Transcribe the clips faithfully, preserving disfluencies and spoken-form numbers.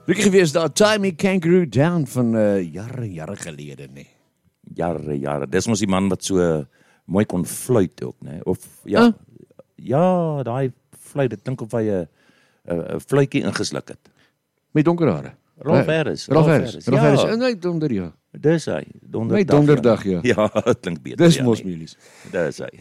Rukkie gewees daar, Tie Me Kangaroo Down van uh, jare, jare gelede, nee. Jare, jare. Dis mos die man wat so mooi kon fluit ook, nee. Of, ja, huh? ja, daai fluit, ek dink of hy 'n uh, fluitjie ingesluk het. Met donker hare. Rolf Harris. Rolf Harris. Rolf Harris. Ja, En hy donder, ja. dis hy. Donderdag. Met donderdag, ja. Ja, het klink beter. Dis ja, mos nee. milies. Dis hy.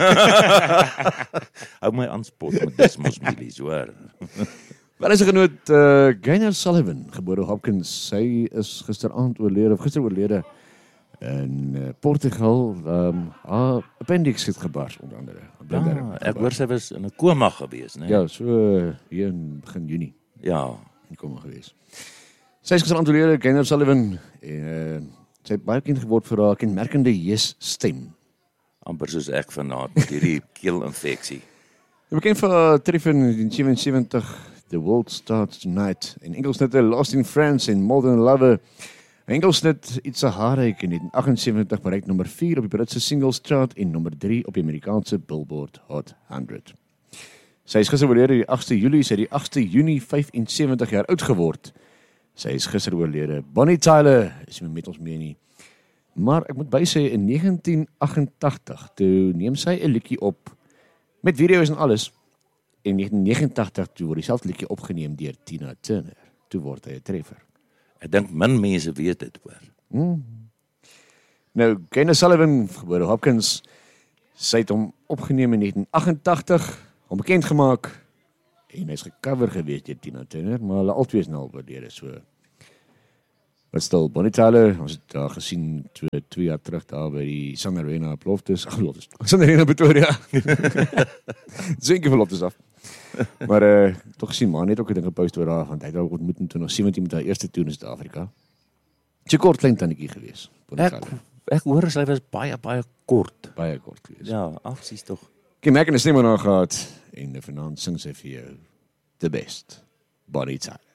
Hou my aan spot met dis mos milies, hoor. Wel is 'n genoot, uh, Gaynor Sullivan, gebore Hopkins. Sy is gisteraand oorlede, of gister oorlede in uh, Portugal. Um, haar appendix het gebars, onder andere. Ah, ek hoor sy was in 'n koma gewees, né? Ja, so uh, hier in begin Junie. Ja. In koma gewees. Sy is gisteraand oorlede, Gaynor Sullivan. En, uh, sy het baie bekend geword vir haar kenmerkende yes stem. Amper soos ek vanaand met hierdie keelinfeksie. Bekend vir haar treffer in negentien sewensewentig, The World Starts Tonight, en enkelsnitte Lost in France en Modern Lover. Enkelsnit It's a Heartache in negentien agtensewentig bereik nommer vier op die Britse singles chart en nommer drie op die Amerikaanse Billboard Hot honderd. Sy is gister oorlede die agste Julie, sy het die agste Junie vyfensewentig jaar oud geword. Sy is gister oorlede. Bonnie Tyler is nie met ons mee nie. Maar ek moet bysê, in negentien agentagtig, toe neem sy 'n liedjie op, met video's en alles. In negentien negenentagtig toe word dieselfde liedjie opgeneem deur Tina Turner. Toe word hy 'n treffer. Ek dink min mense weet dit, hoor. Hmm. Nou, Gaynor Sullivan, gebore Hopkins, sy het hom opgeneem in negentien agentagtig, hom bekend gemaak, en hy is gecover gewees deur Tina Turner, maar hulle albei is nou al oorlede, so. Wat stil, Bonnie Tyler, ons het daar gesien twee, twee jaar terug daar by die Sun Arena op Loftus, ach, Loftus, Sun Arena Pretoria. Zinke van Loftus af. Maar uh, toch gesien, man, het ook 'n ding gepost oor haar, want hy het ook ontmoet in twintig sewentien met haar eerste toer in Suid-Afrika. Sy kort klein tannetjie gewees. Ek, ek hoor sy was baie, baie kort. Baie kort gewees. Ja, afsies tog. Kim Mack en 'n stem aan haar gehad, en vanaand sing sy vir jou The Best, Bonnie Tyler.